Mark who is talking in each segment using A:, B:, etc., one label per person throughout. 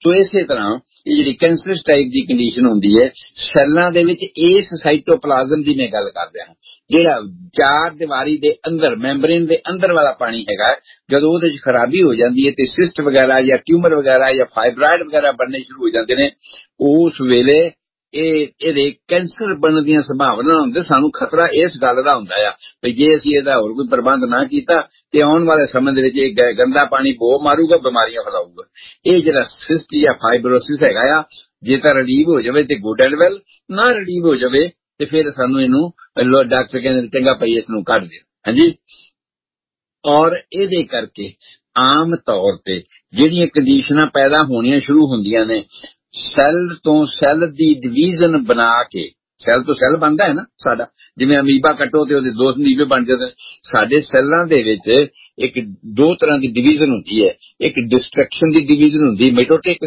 A: ਸੋ ਇਸੇ ਤਰ੍ਹਾਂ ਇਹ ਜਿਹੜੀ ਕੈਂਸਰਸ ਟਾਈਪ ਦੀ ਕੰਡੀਸ਼ਨ ਹੁੰਦੀ ਹੈ, ਸੈੱਲਾਂ ਦੇ ਵਿੱਚ ਇਸ ਸਾਈਟੋਪਲਾਜ਼ਮ ਦੀ ਮੈਂ ਗੱਲ ਕਰ ਰਿਹਾ ਹਾਂ, ਜਿਹੜਾ ਚਾਰ ਦੀਵਾਰੀ ਦੇ ਅੰਦਰ ਮੈਂਬਰੇਨ ਦੇ ਅੰਦਰ ਵਾਲਾ ਪਾਣੀ ਹੈਗਾ, ਜਦੋਂ ਉਹਦੇ 'ਚ ਖਰਾਬੀ ਹੋ ਜਾਂਦੀ ਹੈ ਤੇ ਸਿਸਟ ਵਗੈਰਾ ਜਾਂ ਟਿਊਮਰ ਵਗੈਰਾ ਜਾਂ ਫਾਈਬਰਾਇਡ ਵਗੈਰਾ ਬਣਨੇ ਸ਼ੁਰੂ ਹੋ ਜਾਂਦੇ ਨੇ, ਉਸ ਵੇਲੇ ਇਹਦੇ ਕੈਂਸਰ ਬਣਨ ਦੀਆਂ ਸੰਭਾਵਨਾ ਹੁੰਦੇ। ਸਾਨੂੰ ਖਤਰਾ ਇਸ ਗੱਲ ਦਾ ਹੁੰਦਾ ਆ ਵੀ ਜੇ ਅਸੀਂ ਇਹਦਾ ਹੋਰ ਕੋਈ ਪ੍ਰਬੰਧ ਨਾ ਕੀਤਾ ਤੇ ਆਉਣ ਵਾਲੇ ਸਮੇਂ ਦੇ ਵਿੱਚ ਇਹ ਗੰਦਾ ਪਾਣੀ ਬੋ ਮਾਰੂਗਾ, ਬਿਮਾਰੀਆਂ ਫੈਲਾਊਗਾ। ਇਹ ਜਿਹੜਾ ਸਿਸਟ ਜਾਂ ਫਾਈਬਰੋਸਿਸ ਹੈਗਾ ਆ, ਜੇ ਤਾਂ ਰਿਲੀਵ ਹੋ ਜਾਵੇ ਤੇ ਗੁੱਡ ਐਂਡ ਵੈਲ, ਨਾ ਰਿਲੀਵ ਹੋ ਜਾਵੇ ਤੇ ਫਿਰ ਸਾਨੂੰ ਇਹਨੂੰ ਡਾਕਟਰ ਕਹਿੰਦੇ ਚੰਗਾ ਭਾਈ ਇਸ ਨੂੰ ਕੱਢ ਦਿਓ। ਹਾਂਜੀ, ਔਰ ਇਹਦੇ ਕਰਕੇ ਆਮ ਤੌਰ ਤੇ ਜਿਹੜੀਆਂ ਕੰਡੀਸ਼ਨਾਂ ਪੈਦਾ ਹੋਣੀਆਂ ਸ਼ੁਰੂ ਹੁੰਦੀਆਂ ਨੇ, ਸੈੱਲ ਤੋਂ ਸੈੱਲ ਦੀ ਡਿਵੀਜ਼ਨ ਬਣਾ ਕੇ, ਸੈੱਲ ਤੋਂ ਸੈੱਲ ਬਣਦਾ ਹੈ ਨਾ ਸਾਡਾ, ਜਿਵੇਂ ਅਮੀਬਾ ਕੱਟੋ ਤੇ ਉਹਦੇ ਦੋ ਨੀਵੇ ਬਣ ਜਾਂਦੇ ਨੇ। ਸਾਡੇ ਸੈੱਲਾਂ ਦੇ ਵਿੱਚ ਇੱਕ ਦੋ ਤਰ੍ਹਾਂ ਦੀ ਡਿਵੀਜ਼ਨ ਹੁੰਦੀ ਹੈ, ਇੱਕ ਡਿਸਟਰਕਸ਼ਨ ਦੀ ਡਿਵੀਜ਼ਨ ਹੁੰਦੀ ਮੈਟੋਟਿਕ,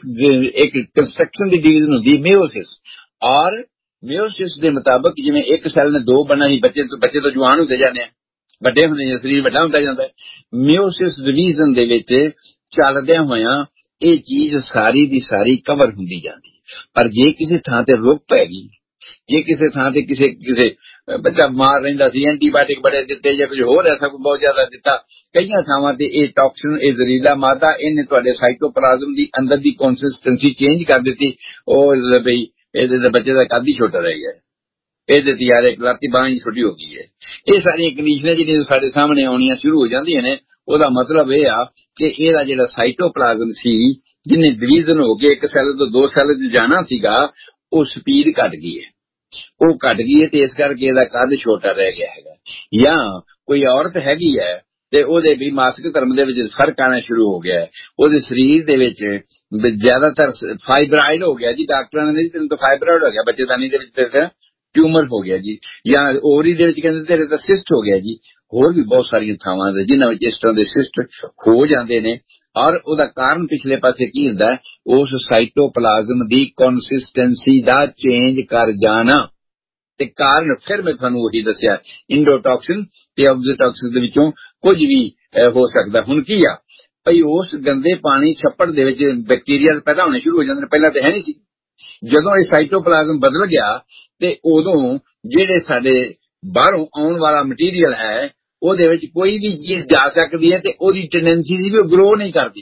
A: ਇੱਕ ਕੰਸਟਰਕਸ਼ਨ ਦੀ ਡਿਵੀਜ਼ਨ ਹੁੰਦੀ ਮੇਓਸਿਸ। ਔਰ ਮੇਓਸਿਸ ਦੇ ਮੁਤਾਬਕ ਜਿਵੇਂ ਇੱਕ ਸੈੱਲ ਨੇ ਦੋ ਬਣਨਾ ਹੀ, ਬੱਚੇ ਤੋਂ ਜਵਾਨ ਹੁੰਦੇ ਜਾਂਦੇ ਆ, ਵੱਡੇ ਹੁੰਦੇ ਨੇ, ਸਰੀਰ ਵੱਡਾ ਹੁੰਦਾ ਜਾਂਦਾ ਹੈ। ਮਿਓਸਿਸ ਡਿਵੀਜ਼ਨ ਦੇ ਵਿੱਚ ਚੱਲਦਿਆਂ ਹੋਇਆਂ ਇਹ ਚੀਜ਼ ਸਾਰੀ ਦੀ ਸਾਰੀ ਕਵਰ ਹੁੰਦੀ ਜਾਂਦੀ ਹੈ। ਪਰ ਜੇ ਕਿਸੇ ਥਾਂ ਤੇ ਰੁਕ ਪੈ ਗਈ, ਜੇ ਕਿਸੇ ਥਾਂ ਤੇ ਕਿਸੇ ਬੱਚਾ ਬਿਮਾਰ ਰਹਿੰਦਾ ਸੀ, ਐਂਟੀਬਾਇਓਟਿਕ ਬੜੇ ਦਿੱਤੇ ਜਾਂ ਕੁਝ ਹੋਰ ਐਸਾ ਕੋਈ ਬਹੁਤ ਜ਼ਿਆਦਾ ਦਿੱਤਾ, ਕਈਆਂ ਥਾਵਾਂ ਤੇ ਇਹ ਟੌਕਸਿਨ, ਇਹ ਜ਼ਹਿਰੀਲਾ ਮਾਦਾ, ਇਹਨੇ ਤੁਹਾਡੇ ਸਾਈਟੋਪਲਾਜ਼ਮ ਦੀ ਅੰਦਰ ਦੀ ਕੰਸਿਸਟੈਂਸੀ ਚੇਂਜ ਕਰ ਦਿੱਤੀ। ਉਹ ਬਈ ਇਹਦੇ ਦੇ ਬੱਚੇ ਦਾ ਕੱਦ ਹੀ ਛੋਟਾ ਰਹਿ ਗਿਆ, ਇਹਦੇ ਤੇ ਯਾਰ ਇੱਕ ਲੱਤ ਬਾਂਹ ਹੀ ਛੋਟੀ ਹੋ ਗਈ ਹੈ। ਇਹ ਸਾਰੀਆਂ ਕੰਡੀਸ਼ਨਾਂ ਜਿਹੜੀਆਂ ਸਾਡੇ ਸਾਹਮਣੇ ਆਉਣੀਆਂ ਸ਼ੁਰੂ ਹੋ ਜਾਂਦੀਆਂ ਨੇ, ਉਹਦਾ ਮਤਲਬ ਇਹ ਆ ਕਿ ਇਹਦਾ ਜਿਹੜਾ ਸਾਈਟੋਪਲਾਜ਼ਮ ਸੀ, ਜਿਹਨੇ ਡਿਵੀਜ਼ਨ ਹੋ ਕੇ ਇੱਕ ਸੈੱਲ ਤੋਂ ਦੋ ਸੈੱਲ 'ਚ ਜਾਣਾ ਸੀਗਾ, ਉਹ ਸਪੀਡ ਘਟ ਗਈ ਹੈ, ਉਹ ਘਟ ਗਈ ਹੈ ਤੇ ਇਸ ਕਰਕੇ ਇਹਦਾ ਕੱਦ ਛੋਟਾ ਰਹਿ ਗਿਆ ਹੈਗਾ। ਜਾਂ ਕੋਈ ਔਰਤ ਹੈਗੀ ਹੈ ਤੇ ਉਹਦੇ ਵੀ ਮਾਸਿਕ ਧਰਮ ਦੇ ਵਿੱਚ ਫਰਕ ਆਉਣਾ ਸ਼ੁਰੂ ਹੋ ਗਿਆ ਹੈ, ਉਹਦੇ ਸਰੀਰ ਦੇ ਵਿੱਚ ਜ਼ਿਆਦਾਤਰ ਫਾਈਬਰਾਇਡ ਹੋ ਗਿਆ ਜੀ, ਡਾਕਟਰਾਂ ਨੇ ਤੈਨੂੰ ਤਾਂ ਫਾਈਬਰਾਇਡ ਹੋ ਗਿਆ, ਬੱਚੇਦਾਨੀ ਦੇ ਵਿੱਚ ਤੇ ਟਿਊਮਰ ਹੋ ਗਿਆ ਜੀ, ਜਾਂ ਓਵਰੀ ਦੇ ਵਿੱਚ ਕਹਿੰਦੇ ਤੇਰੇ ਤਾਂ ਸਿਸਟ ਹੋ ਗਿਆ ਜੀ। ਹੋਰ ਵੀ ਬਹੁਤ ਸਾਰੀਆਂ ਥਾਵਾਂ ਦੇ ਜਿਨ੍ਹਾਂ ਵਿੱਚ ਇਸ ਤਰ੍ਹਾਂ ਦੇ ਸਿਸਟ ਹੋ ਜਾਂਦੇ ਨੇ। ਔਰ ਉਹਦਾ ਕਾਰਨ ਪਿਛਲੇ ਪਾਸੇ ਕੀ ਹੁੰਦਾ, ਉਸ ਸਾਈਟੋਪਲਾਜ਼ਮ ਦੀ ਕੰਸਿਸਟੈਂਸੀ ਦਾ ਚੇਂਜ ਕਰ ਜਾਣਾ। ਤੇ ਕਾਰਨ ਫਿਰ ਮੈਂ ਤੁਹਾਨੂੰ ਉਹੀ ਦੱਸਿਆ, ਇੰਡੋਟੌਕਸਿਨ ਤੇ ਆਕਸੀਟੌਕਸਿਨ ਦੇ ਵਿੱਚੋਂ ਕੁਝ ਵੀ ਹੋ ਸਕਦਾ। ਹੁਣ ਕੀ ਆ ਭਈ, ਉਸ ਗੰਦੇ ਪਾਣੀ ਛੱਪੜ ਦੇ ਵਿੱਚ ਬੈਕਟੀਰੀਆ ਪੈਦਾ ਹੋਣੇ ਸ਼ੁਰੂ ਹੋ ਜਾਂਦੇ ਨੇ, ਪਹਿਲਾਂ ਤਾਂ ਹੈ ਨਹੀਂ ਸੀ। ਜਦੋਂ ਇਹ ਸਾਈਟੋਪਲਾਜ਼ਮ ਬਦਲ ਗਿਆ ਤੇ ਉਦੋਂ ਜਿਹੜੇ ਸਾਡੇ ਬਾਹਰੋਂ ਆਉਣ ਵਾਲਾ ਮਟੀਰੀਅਲ ਹੈ, ਉਹਦੇ ਵਿੱਚ ਕੋਈ ਵੀ ਚੀਜ਼ ਜਾ ਸਕਦੀ ਹੈ ਤੇ ਉਹਦੀ ਟੈਂਡੈਂਸੀ ਦੀ ਵੀ ਉਹ ਗਰੋ ਨਹੀਂ ਕਰਦੀ।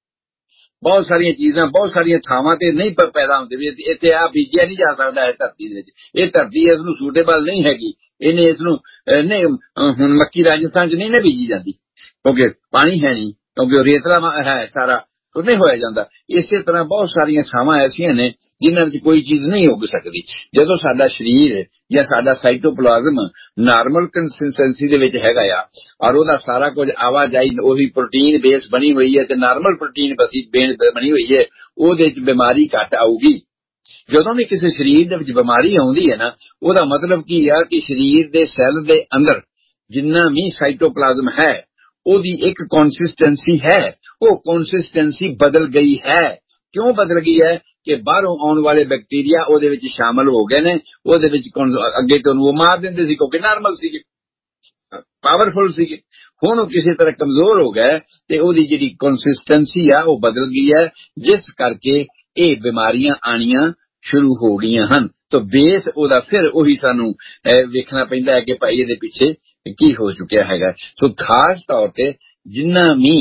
A: ਬਹੁਤ ਸਾਰੀਆਂ ਚੀਜ਼ਾਂ ਬਹੁਤ ਸਾਰੀਆਂ ਥਾਵਾਂ ਤੇ ਨਹੀਂ ਪੈਦਾ ਹੁੰਦੇ, ਵੀ ਇੱਥੇ ਆ ਬੀਜਿਆ ਨਹੀਂ ਜਾ ਸਕਦਾ, ਇਹ ਧਰਤੀ ਦੇ ਵਿੱਚ, ਇਹ ਧਰਤੀ ਇਸ ਨੂੰ ਸੂਟੇਬਲ ਨਹੀਂ ਹੈਗੀ, ਇਹਨੇ ਇਸ ਨੂੰ ਨਹੀਂ, ਹੁਣ ਮੱਕੀ ਰਾਜਸਥਾਨ 'ਚ ਨਹੀਂ ਨਾ ਬੀਜੀ ਜਾਂਦੀ ਕਿਉਂਕਿ ਪਾਣੀ ਹੈ ਨਹੀਂ, ਕਿਉਂਕਿ ਉਹ ਰੇਤਲਾ ਹੈ ਸਾਰਾ, ਉਹ ਨਹੀਂ ਹੋਇਆ ਜਾਂਦਾ। ਇਸੇ ਤਰ੍ਹਾਂ ਬਹੁਤ ਸਾਰੀਆਂ ਥਾਵਾਂ ਐਸੀਆਂ ਨੇ ਜਿਨ੍ਹਾਂ ਵਿੱਚ ਕੋਈ ਚੀਜ਼ ਨਹੀਂ ਉੱਗ ਸਕਦੀ। ਜਦੋਂ ਸਾਡਾ ਸਰੀਰ ਜਾਂ ਸਾਡਾ ਸਾਈਟੋਪਲਾਜ਼ਮ ਨਾਰਮਲ ਕੰਸਿਸਟੈਂਸੀ ਦੇ ਵਿੱਚ ਹੈਗਾ ਆ, ਔਰ ਉਹਦਾ ਸਾਰਾ ਕੁਝ ਆਵਾਜਾਈ ਉਹੀ ਪ੍ਰੋਟੀਨ ਬੇਸ ਬਣੀ ਹੋਈ ਹੈ ਤੇ ਨਾਰਮਲ ਪ੍ਰੋਟੀਨ ਬੇਸ ਬਣੀ ਹੋਈ ਹੈ, ਉਹਦੇ 'ਚ ਬਿਮਾਰੀ ਘੱਟ ਆਊਗੀ। ਜਦੋਂ ਵੀ ਕਿਸੇ ਸਰੀਰ ਦੇ ਵਿੱਚ ਬਿਮਾਰੀ ਆਉਂਦੀ ਹੈ ਨਾ, ਉਹਦਾ ਮਤਲਬ ਕੀ ਆ ਕਿ ਸਰੀਰ ਦੇ ਸੈੱਲ ਦੇ ਅੰਦਰ ਜਿੰਨਾ ਵੀ ਸਾਈਟੋਪਲਾਜ਼ਮ ਹੈ, ਉਹਦੀ ਇੱਕ ਕੰਸਿਸਟੈਂਸੀ ਹੈ, ਉਹ ਕੰਸਿਸਟੈਂਸੀ ਬਦਲ ਗਈ ਹੈ। ਕਿਉਂ ਬਦਲ ਗਈ ਹੈ ਕਿ ਬਾਹਰੋਂ ਆਉਣ ਵਾਲੇ ਬੈਕਟੀਰੀਆ ਉਹਦੇ ਵਿੱਚ ਸ਼ਾਮਲ ਹੋ ਗਏ ਨੇ। ਉਹਦੇ ਵਿੱਚ ਅੱਗੇ ਤੋਂ ਉਹ ਮਾਰ ਦਿੰਦੇ ਸੀ ਕਿਉਂਕਿ ਨਾਰਮਲ ਸੀਗੇ, ਪਾਵਰਫੁਲ ਸੀਗੇ। ਹੁਣ ਉਹ ਕਿਸੇ ਤਰ੍ਹਾਂ ਕਮਜ਼ੋਰ ਹੋ ਗਏ ਤੇ ਉਹਦੀ ਜਿਹੜੀ ਕੰਸਿਸਟੈਂਸੀ ਆ ਉਹ ਬਦਲ ਗਈ ਹੈ, ਜਿਸ ਕਰਕੇ ਇਹ ਬਿਮਾਰੀਆਂ ਆਣੀਆਂ ਸ਼ੁਰੂ ਹੋ ਗਈਆਂ ਹਨ। ਤਾਂ ਬੇਸ ਉਹਦਾ ਫਿਰ ਉਹੀ ਸਾਨੂੰ ਵੇਖਣਾ ਪੈਂਦਾ ਹੈ ਕਿ ਭਾਈ ਇਹਦੇ ਪਿੱਛੇ ਕੀ ਹੋ ਚੁੱਕਿਆ ਹੈਗਾ। ਸੋ ਖਾਸ ਤੌਰ ਤੇ ਜਿੰਨਾ ਵੀ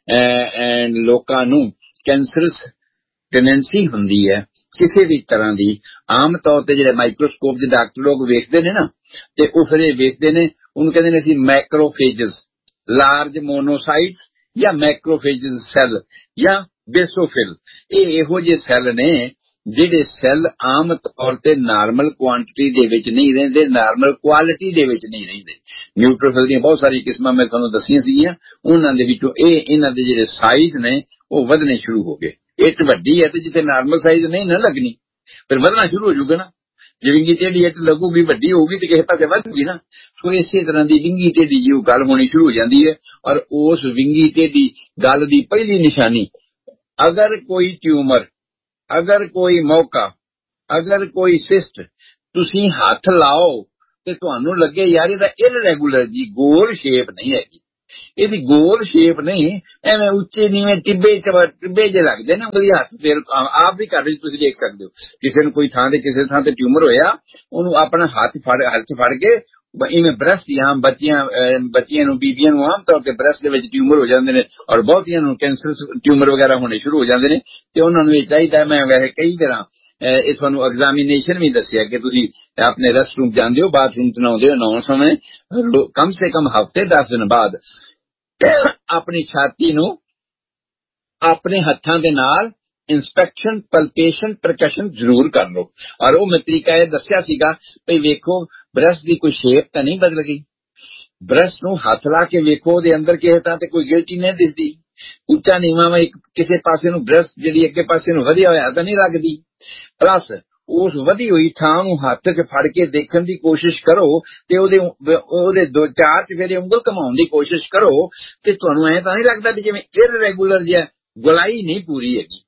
A: ਲੋਕਾਂ ਨੂੰ ਕੈਂਸਰਸ ਟੈਂਡੈਂਸੀ ਹੁੰਦੀ ਹੈ ਕਿਸੇ ਵੀ ਤਰ੍ਹਾਂ ਦੀ, ਆਮ ਤੌਰ ਤੇ ਜਿਹੜੇ ਮਾਈਕਰੋਸਕੋਪ ਦੇ ਡਾਕਟਰ ਲੋਕ ਵੇਖਦੇ ਨੇ ਨਾ, ਤੇ ਉਹ ਫਿਰ ਇਹ ਵੇਖਦੇ ਨੇ, ਉਹਨੂੰ ਕਹਿੰਦੇ ਨੇ ਅਸੀਂ ਮੈਕਰੋਫੇਜਸ, ਲਾਰਜ ਮੋਨੋਸਾਈਟਸ ਜਾਂ ਮੈਕਰੋਫੇਜਸ ਸੈੱਲ ਜਾਂ ਬੇਸੋਫਿਲ। ਇਹ ਇਹੋ ਜਿਹੇ ਸੈੱਲ ਨੇ ਜਿਹੜੇ ਸੈੱਲ ਆਮ ਤੌਰ ਤੇ ਨਾਰਮਲ ਕੁਆਂਟਿਟੀ ਦੇ ਵਿੱਚ ਨਹੀਂ ਰਹਿੰਦੇ, ਨਾਰਮਲ ਕੁਆਲਿਟੀ ਦੇ ਵਿੱਚ ਨਹੀਂ ਰਹਿੰਦੇ। ਨਿਊਟ੍ਰੋਫਿਲ ਦੀਆਂ ਬਹੁਤ ਸਾਰੀਆਂ ਕਿਸਮਾਂ ਮੈਂ ਤੁਹਾਨੂੰ ਦੱਸੀਆਂ ਸੀਗੀਆਂ, ਉਹਨਾਂ ਦੇ ਵਿੱਚੋਂ ਇਹਨਾਂ ਦੇ ਜਿਹੜੇ ਸਾਈਜ਼ ਨੇ ਉਹ ਵਧਣੇ ਸ਼ੁਰੂ ਹੋ ਗਏ। ਇੱਟ ਵੱਡੀ ਹੈ ਤੇ ਜਿੱਥੇ ਨਾਰਮਲ ਸਾਈਜ਼ ਨਹੀਂ ਨਾ ਲੱਗਣੀ, ਫਿਰ ਵਧਣਾ ਸ਼ੁਰੂ ਹੋ ਜਾਊਗਾ ਨਾ। ਜੇ ਵਿੰਗੀ ਟੇਢੀ ਇੱਟ ਲੱਗੂਗੀ, ਵੱਡੀ ਹੋਊਗੀ ਤੇ ਕਿਸੇ ਪਾਸੇ ਵਧੂਗੀ ਨਾ। ਸੋ ਇਸੇ ਤਰ੍ਹਾਂ ਦੀ ਵਿੰਗੀ ਟੇਢੀ ਜਿਹੀ ਗੱਲ ਹੋਣੀ ਸ਼ੁਰੂ ਹੋ ਜਾਂਦੀ ਹੈ। ਔਰ ਉਸ ਵਿੰਗੀ ਟੇਢੀ ਗੱਲ ਦੀ ਪਹਿਲੀ ਨਿਸ਼ਾਨੀ, ਅਗਰ ਕੋਈ ਟਿਊਮਰ, ਅਗਰ ਕੋਈ ਮੌਕਾ, ਅਗਰ ਕੋਈ ਸਿਸਟ ਤੁਸੀਂ ਹੱਥ ਲਾਓ ਤੇ ਤੁਹਾਨੂੰ ਲੱਗੇ ਯਾਰ ਇਹਦਾ ਇਰਰੈਗੂਲਰ ਜੀ ਗੋਲ ਸ਼ੇਪ ਨਹੀਂ ਹੈਗੀ, ਇਹਦੀ ਗੋਲ ਸ਼ੇਪ ਨਹੀਂ, ਐਵੇਂ ਉੱਚੇ ਨੀਵੇਂ ਟਿੱਬੇ ਜੇ ਲੱਗਦੇ ਨੇ। ਉਹਦੀ ਹੱਥ ਫੇਰ ਆਪ ਵੀ ਘਰ ਵਿੱਚ ਤੁਸੀਂ ਦੇਖ ਸਕਦੇ ਹੋ, ਕਿਸੇ ਨੂੰ ਕੋਈ ਥਾਂ ਤੇ ਕਿਸੇ ਥਾਂ ਤੇ ਟਿਊਮਰ ਹੋਇਆ, ਉਹਨੂੰ ਆਪਣਾ ਹੱਥ ਫੜ ਕੇ ਇਵੇਂ ਬ੍ਰੈਸਟ ਦੀਆਂ ਬੱਚੀਆਂ ਨੂੰ, ਬੀਬੀਆਂ ਨੂੰ ਆਮ ਤੌਰ ਤੇ ਬ੍ਰੈਸਟ ਦੇ ਵਿੱਚ ਟਿਊਮਰ ਹੋ ਜਾਂਦੇ ਨੇ, ਔਰ ਬਹੁਤੀਆਂ ਨੂੰ ਕੈਂਸਰ ਟਿਊਮਰ ਵਗੈਰਾ ਹੋਣੇ ਸ਼ੁਰੂ ਹੋ ਜਾਂਦੇ ਨੇ। ਤੇ ਉਹਨਾਂ ਨੂੰ ਇਹ ਚਾਹੀਦਾ, ਮੈਂ ਵੈਸੇ ਕਈ ਤਰ੍ਹਾਂ ਇਹ ਤੁਹਾਨੂੰ ਐਗਜ਼ਾਮੀਨੇਸ਼ਨ ਵੀ ਦੱਸਿਆ ਕਿ ਤੁਸੀਂ ਆਪਣੇ ਰੈਸਟ ਰੂਮ ਜਾਂਦੇ ਹੋ, ਬਾਥਰੂਮ ਚ ਨਹਾਉਂਦੇ ਹੋ, ਨਹਾਉਣ ਸਮੇਂ ਕਮ ਸੇ ਕਮ ਹਫ਼ਤੇ 10 ਦਿਨ ਬਾਅਦ ਆਪਣੀ ਛਾਤੀ ਨੂੰ ਆਪਣੇ ਹੱਥਾਂ ਦੇ ਨਾਲ ਇੰਸਪੈਕਸ਼ਨ, ਪਲਪੇਸ਼ਨ, ਪ੍ਰਕਸ਼ਨ ਜ਼ਰੂਰ ਕਰ ਲਓ। ਔਰ ਉਹ ਮੈਂ ਤਰੀਕਾ ਇਹ ਦੱਸਿਆ ਸੀਗਾ ਵੀ ਵੇਖੋ ਬ੍ਰੈਸਟ ਦੀ ਕੋਈ ਸ਼ੇਪ ਤਾਂ ਨਹੀਂ ਬਦਲ ਗਈ, ਬ੍ਰੈਸਟ ਨੂੰ ਹੱਥ ਲਾ ਕੇ ਵੇਖੋ, ਉਹਦੇ ਅੰਦਰ ਕਿਸੇ ਤਰ੍ਹਾਂ ਤੇ ਕੋਈ ਗਿਲਟੀ ਨਹੀਂ ਦਿਸਦੀ, ਉੱਚਾ ਨੀਵਾਂ ਵਾ ਕਿਸੇ ਪਾਸੇ ਨੂੰ ਬ੍ਰੈਸਟ ਜਿਹੜੀ ਅੱਗੇ ਪਾਸੇ ਨੂੰ ਵਧਿਆ ਹੋਇਆ ਤਾਂ ਨਹੀਂ ਲੱਗਦੀ। ਪਲੱਸ ਉਸ ਵਧੀ ਹੋਈ ਥਾਂ ਨੂੰ ਹੱਥ 'ਚ ਫੜ ਕੇ ਦੇਖਣ ਦੀ ਕੋਸ਼ਿਸ਼ ਕਰੋ ਤੇ ਉਹਦੇ 2-4 ਚਫੇਰੇ ਉਂਗਲ ਘਮਾਉਣ ਦੀ ਕੋਸ਼ਿਸ਼ ਕਰੋ ਤੇ ਤੁਹਾਨੂੰ ਐਂ ਤਾਂ ਨਹੀਂ ਲੱਗਦਾ ਵੀ ਜਿਵੇਂ ਇਰਰੈਗੂਲਰ ਜਿਹਾ, ਗੁਲਾਈ ਨਹੀਂ ਪੂਰੀ ਹੈਗੀ,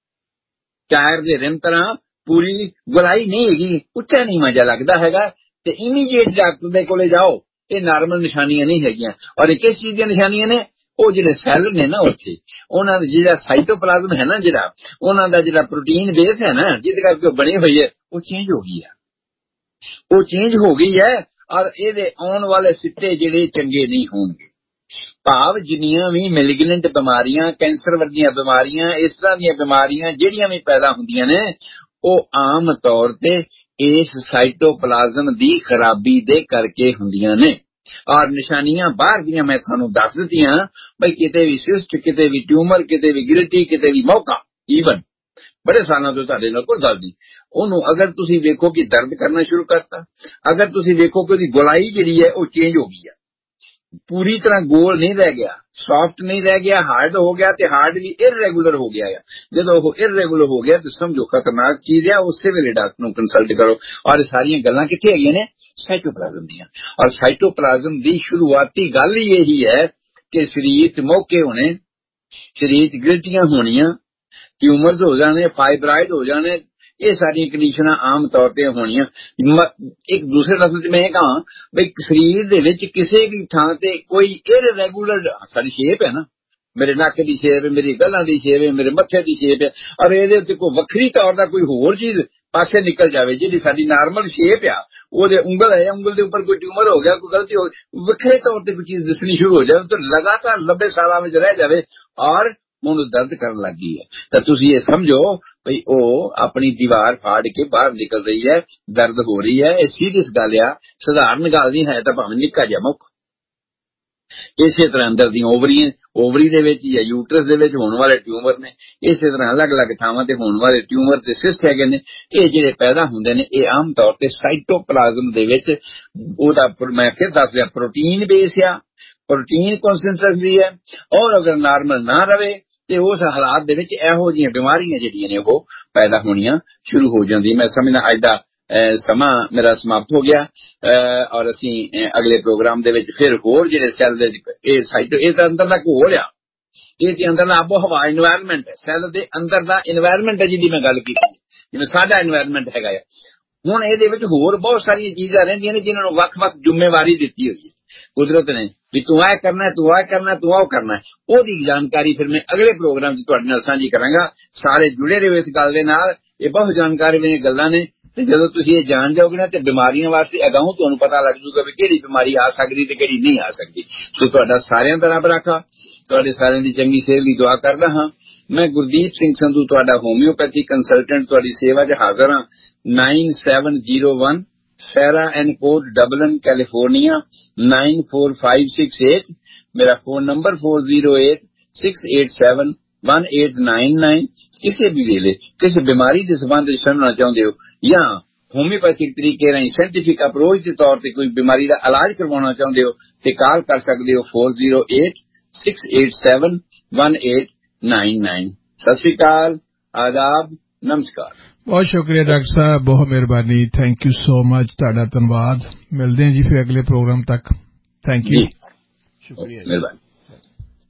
A: ਟਾਇਰ ਦੇ ਰਿਮ ਤਰ੍ਹਾਂ ਪੂਰੀ ਗੁਲਾਈ ਨਹੀਂ ਹੈਗੀ, ਉੱਚਾ ਨੀਵਾਂ ਜਿਹਾ ਲੱਗਦਾ ਹੈਗਾ। ਤੇ ਇਮੀਡੀਏਟ ਡਾਕਟਰ ਦੇ ਕੋਲੇ ਜਾਓ, ਇਹ ਨਾਰਮਲ ਨਿਸ਼ਾਨੀਆਂ ਨਹੀਂ ਹੈਗੀਆਂ। ਔਰ ਇਹ ਕਿਸ ਚੀਜ਼ ਦੀਆਂ ਨਿਸ਼ਾਨੀਆਂ ਨੇ? ਉਹ ਜਿਹੜੇ ਸੈੱਲ ਨੇ ਨਾ ਉੱਥੇ, ਉਹਨਾਂ ਦਾ ਜਿਹੜਾ ਸਾਈਟੋਪਲਾਜ਼ਮ ਹੈ ਨਾ, ਜਿਹੜਾ ਉਹਨਾਂ ਦਾ ਜਿਹੜਾ ਪ੍ਰੋਟੀਨ ਬੇਸ ਹੈ ਨਾ, ਜਿਹਦੇ ਕਰਕੇ ਉਹ ਬਣੀ ਹੋਈ ਹੈ, ਉਹ ਚੇਂਜ ਹੋ ਗਈ ਹੈ, ਉਹ ਚੇਂਜ ਹੋ ਗਈ ਹੈ। ਔਰ ਇਹਦੇ ਆਉਣ ਵਾਲੇ ਸਿੱਟੇ ਜਿਹੜੇ ਚੰਗੇ ਨਹੀਂ ਹੋਣਗੇ। ਭਾਵ ਜਿੰਨੀਆਂ ਵੀ ਮੈਲਿਗਨੈਂਟ ਬਿਮਾਰੀਆਂ, ਕੈਂਸਰ ਵਰਗੀਆਂ ਬਿਮਾਰੀਆਂ, ਇਸ ਤਰ੍ਹਾਂ ਦੀਆਂ ਬਿਮਾਰੀਆਂ ਜਿਹੜੀਆਂ ਵੀ ਪੈਦਾ ਹੁੰਦੀਆਂ ਨੇ, ਉਹ ਆਮ ਤੌਰ ਤੇ ਇਸ ਸਾਈਟੋਪਲਾਜ਼ਮ ਦੀ ਖਰਾਬੀ ਦੇ ਕਰਕੇ ਹੁੰਦੀਆਂ ਨੇ। ਔਰ ਨਿਸ਼ਾਨੀਆਂ ਬਾਹਰ ਦੀਆਂ ਮੈਂ ਤੁਹਾਨੂੰ ਦੱਸ ਦਿੱਤੀਆਂ, ਬਈ ਕਿਤੇ ਵੀ ਸਿਸਟ, ਕਿਤੇ ਵੀ ਟਿਊਮਰ, ਕਿਤੇ ਵੀ ਗਿਲਟੀ, ਕਿਤੇ ਵੀ ਮੌਕਾ, ਈਵਨ ਬੜੇ ਸਾਲਾਂ ਤੋਂ ਤੁਹਾਡੇ ਨਾਲ ਕੋਈ ਗੱਲ ਨਹੀਂ, ਉਹਨੂੰ ਅਗਰ ਤੁਸੀਂ ਵੇਖੋ ਕਿ ਦਰਦ ਕਰਨਾ ਸ਼ੁਰੂ ਕਰਤਾ, ਅਗਰ ਤੁਸੀਂ ਵੇਖੋ ਕਿ ਉਹਦੀ ਗੋਲਾਈ ਜਿਹੜੀ ਹੈ ਉਹ ਚੇਂਜ ਹੋ ਗਈ ਹੈ, ਪੂਰੀ ਤਰ੍ਹਾਂ ਗੋਲ ਨਹੀਂ ਰਹਿ ਗਿਆ, ਸੌਫਟ ਨਹੀਂ ਰਹਿ ਗਿਆ, ਹਾਰਡ ਹੋ ਗਿਆ, ਤੇ ਹਾਰਡ ਵੀ ਇਰਰੈਗੂਲਰ ਹੋ ਗਿਆ ਹੈ। ਜਦੋਂ ਉਹ ਇਰਰੈਗੂਲਰ ਹੋ ਗਿਆ ਤਾਂ ਸਮਝੋ ਖਤਰਨਾਕ ਚੀਜ਼ ਹੈ, ਉਸੇ ਵੇਲੇ ਡਾਕਟਰ ਨੂੰ ਕੰਸਲਟ ਕਰੋ। ਔਰ ਇਹ ਸਾਰੀਆਂ ਗੱਲਾਂ ਕਿੱਥੇ ਹੈਗੀਆਂ ਨੇ? ਸਾਈਟੋਪਲਾਜ਼ਮ ਦੀਆਂ। ਔਰ ਸਾਈਟੋਪਲਾਜ਼ਮ ਦੀ ਸ਼ੁਰੂਆਤੀ ਗੱਲ ਹੀ ਇਹੀ ਹੈ ਕਿ ਸਰੀਰ 'ਚ ਮੌਕੇ ਹੋਣੇ, ਸਰੀਰ 'ਚ ਗਿਲਟੀਆਂ ਹੋਣੀਆਂ, ਟਿਊਮਰਸ ਹੋ ਜਾਣੇ, ਫਾਈਬਰਾਇਡ ਹੋ ਜਾਣੇ, ਇਹ ਸਾਰੀਆਂ ਕੰਡੀਸ਼ਨਾਂ ਆਮ ਤੌਰ ਤੇ ਹੋਣੀਆਂ। ਇੱਕ ਦੂਸਰੇ ਲਫ਼ਜ਼ 'ਚ ਮੈਂ ਇਹ ਕਹਾਂ ਬਈ ਸਰੀਰ ਦੇ ਵਿੱਚ ਕਿਸੇ ਵੀ ਥਾਂ ਤੇ ਕੋਈ ਇਰਰੈਗੂਲਰ, ਸਾਡੀ ਸ਼ੇਪ ਹੈ ਨਾ, ਮੇਰੇ ਨੱਕ ਦੀ ਸ਼ੇਪ ਹੈ, ਮੇਰੀ ਗੱਲਾਂ ਦੀ ਸ਼ੇਪ ਹੈ, ਮੇਰੇ ਮੱਥੇ ਦੀ ਸ਼ੇਪ ਹੈ, ਔਰ ਇਹਦੇ ਉੱਤੇ ਕੋਈ ਵੱਖਰੀ ਤੌਰ ਦਾ ਕੋਈ ਹੋਰ ਚੀਜ਼ ਪਾਸੇ ਨਿਕਲ ਜਾਵੇ, ਜਿਹੜੀ ਸਾਡੀ ਨਾਰਮਲ ਸ਼ੇਪ ਆ, ਉਹਦੇ ਉਂਗਲ ਹੈ, ਉਂਗਲ ਦੇ ਉੱਪਰ ਕੋਈ ਟਿਊਮਰ ਹੋ ਗਿਆ, ਕੋਈ ਗਲਤੀ ਹੋ ਗਈ, ਵੱਖਰੇ ਤੌਰ ਤੇ ਕੋਈ ਚੀਜ਼ ਦਿਸਣੀ ਸ਼ੁਰੂ ਹੋ ਜਾਵੇ, ਤਾਂ ਲਗਾਤਾਰ 90 ਸਾਲਾਂ ਵਿੱਚ ਰਹਿ ਜਾਵੇ ਔਰ ਉਹਨੂੰ ਦਰਦ ਕਰਨ ਲੱਗ ਗਈ ਹੈ, ਤਾਂ ਤੁਸੀਂ ਇਹ ਸਮਝੋ ਭਈ ਉਹ ਆਪਣੀ ਦੀਵਾਰ ਫਾੜ ਕੇ ਬਾਹਰ ਨਿਕਲ ਰਹੀ ਹੈ, ਦਰਦ ਹੋ ਰਹੀ ਹੈ। ਇਹ ਸੀਰੀਅਸ ਗੱਲ ਆ, ਸਧਾਰਨ ਗੱਲ ਨਹੀਂ ਹੈ, ਤਾਂ ਭਾਵੇਂ ਨਿੱਕਾ ਜਿਹਾ ਮੁੱਖ। ਇਸੇ ਤਰ੍ਹਾਂ ਅੰਦਰ ਦੀਆਂ ਓਵਰੀ ਦੇ ਵਿੱਚ ਜਾਂ ਯੂਟਰਸ ਦੇ ਵਿੱਚ ਹੋਣ ਵਾਲੇ ਟਿਊਮਰ ਨੇ, ਇਸੇ ਤਰ੍ਹਾਂ ਅਲੱਗ-ਅਲੱਗ ਥਾਵਾਂ ਤੇ ਹੋਣ ਵਾਲੇ ਟਿਊਮਰ ਤੇ ਸਿਸਟ ਹੈਗੇ ਨੇ, ਇਹ ਜਿਹੜੇ ਪੈਦਾ ਹੁੰਦੇ ਨੇ, ਇਹ ਆਮ ਤੌਰ ਤੇ ਸਾਈਟੋਪਲਾਜ਼ਮ ਦੇ ਵਿੱਚ ਉਹਦਾ, ਮੈਂ ਫਿਰ ਦੱਸ ਦਿਆਂ, ਪ੍ਰੋਟੀਨ ਬੇਸ ਆ, ਪ੍ਰੋਟੀਨ ਕਨਸੈਂਟ੍ਰੇਸ਼ਨ ਹੈ। ਔਰ ਅਗਰ ਨਾਰਮਲ ਨਾ ਰਵੇ ਤੇ ਉਸ ਹਾਲਾਤ ਦੇ ਵਿੱਚ ਇਹੋ ਜਿਹੀਆਂ ਬਿਮਾਰੀਆਂ ਜਿਹੜੀਆਂ ਨੇ ਉਹ ਪੈਦਾ ਹੋਣੀਆਂ ਸ਼ੁਰੂ ਹੋ ਜਾਂਦੀਆਂ। ਮੈਂ ਸਮਝਦਾ ਅੱਜ ਦਾ ਸਮਾਂ ਮੇਰਾ ਸਮਾਪਤ ਹੋ ਗਿਆ, ਔਰ ਅਸੀਂ ਅਗਲੇ ਪ੍ਰੋਗਰਾਮ ਦੇ ਵਿੱਚ ਫਿਰ ਹੋਰ ਜਿਹੜੇ ਸੈੱਲ ਦੇ ਇਹ ਸਾਈਟੋ, ਇਹ ਤਾਂ ਅੰਦਰ ਦਾ ਘੋਲ ਆ, ਇਹ ਤੇ ਅੰਦਰ ਦਾ ਆਬੋ ਹਵਾ, ਇਨਵਾਇਰਨਮੈਂਟ ਹੈ, ਸੈੱਲ ਦੇ ਅੰਦਰ ਦਾ ਇਨਵਾਇਰਨਮੈਂਟ ਹੈ ਜਿਹਦੀ ਮੈਂ ਗੱਲ ਕੀਤੀ, ਜਿਵੇਂ ਸਾਡਾ ਇਨਵਾਇਰਨਮੈਂਟ ਹੈਗਾ ਆ। ਹੁਣ ਇਹਦੇ ਵਿੱਚ ਹੋਰ ਬਹੁਤ ਸਾਰੀਆਂ ਚੀਜ਼ਾਂ ਰਹਿੰਦੀਆਂ ਨੇ ਜਿਨ੍ਹਾਂ ਨੂੰ ਵੱਖ-ਵੱਖ ਜ਼ਿੰਮੇਵਾਰੀ ਦਿੱਤੀ ਹੋਈ ਹੈ ਕੁਦਰਤ ਨੇ, ਵੀ ਤੂੰ ਇਹ ਕਰਨਾ, ਤੂੰ ਇਹ ਕਰਨਾ, ਤੂੰ ਉਹ ਕਰਨਾ। ਉਹਦੀ ਜਾਣਕਾਰੀ ਫਿਰ ਮੈਂ ਅਗਲੇ ਪ੍ਰੋਗਰਾਮ 'ਚ ਤੁਹਾਡੇ ਨਾਲ ਸਾਂਝੀ ਕਰਾਂਗਾ। ਸਾਰੇ ਜੁੜੇ ਰਹੋ ਇਸ ਗੱਲ ਦੇ ਨਾਲ, ਇਹ ਬਹੁਤ ਜਾਣਕਾਰੀ ਵਾਲੀਆਂ ਗੱਲਾਂ ਨੇ, ਤੇ ਜਦੋਂ ਤੁਸੀਂ ਇਹ ਜਾਣ ਜਾਓਗੇ ਨਾ ਤੇ ਬਿਮਾਰੀਆਂ ਵਾਸਤੇ ਅਗਾਊਂ ਤੁਹਾਨੂੰ ਪਤਾ ਲੱਗ ਜੂਗਾ ਵੀ ਕਿਹੜੀ ਬਿਮਾਰੀ ਆ ਸਕਦੀ ਤੇ ਕਿਹੜੀ ਨਹੀਂ ਆ ਸਕਦੀ। ਸੋ ਤੁਹਾਡਾ ਸਾਰਿਆਂ ਦਾ ਰੱਬ ਰਾਖਾ, ਤੁਹਾਡੇ ਸਾਰਿਆਂ ਦੀ ਚੰਗੀ ਸਿਹਤ ਦੀ ਦੁਆ ਕਰਦਾ ਹਾਂ। ਮੈਂ ਗੁਰਦੀਪ ਸਿੰਘ ਸੰਧੂ, ਤੁਹਾਡਾ ਹੋਮਿਓਪੈਥੀ ਕੰਸਲਟੈਂਟ, ਤੁਹਾਡੀ ਸੇਵਾ 'ਚ ਹਾਜ਼ਰ ਹਾਂ। 9701 ਸੈਰਾ ਐਂਡ ਕੋਟ, ਡਬਲਿਨ, ਕੈਲੀਫੋਰਨੀਆ 94568। ਮੇਰਾ ਫੋਨ ਨੰਬਰ 4086871899। ਕਿਸੇ ਵੀ ਵੇਲੇ ਕਿਸੇ ਬਿਮਾਰੀ ਦੇ ਸੰਬੰਧ ਵਿੱਚ ਸੁਣਨਾ ਚਾਹੁੰਦੇ ਹੋ ਜਾਂ ਹੋਮਿਓਪੈਥਿਕ ਤਰੀਕੇ ਰਾਹੀਂ ਸਾਇੰਟੀਫਿਕ ਅਪਰੋਚ ਦੇ ਤੌਰ ਤੇ ਕੋਈ ਬਿਮਾਰੀ ਦਾ ਇਲਾਜ ਕਰਵਾਉਣਾ ਚਾਹੁੰਦੇ ਹੋ ਤੇ ਕਾਲ ਕਰ ਸਕਦੇ ਹੋ 4086871899। ਸਤਿ ਸ਼੍ਰੀ ਅਕਾਲ, ਆਦਾਬ, ਨਮਸਕਾਰ।
B: ਬਹੁਤ ਸ਼ੁਕਰੀਆ ਡਾਕਟਰ ਸਾਹਿਬ, ਬਹੁਤ ਮਿਹਰਬਾਨੀ, ਥੈਂਕ ਯੂ ਸੋ ਮਚ, ਤੁਹਾਡਾ ਧੰਨਵਾਦ। ਮਿਲਦੇ ਹਾਂ ਜੀ ਫਿਰ ਅਗਲੇ ਪ੍ਰੋਗਰਾਮ ਤੱਕ। ਥੈਂਕ ਯੂ, ਸ਼ੁਕਰੀਆ, ਮਿਹਰਬਾਨੀ।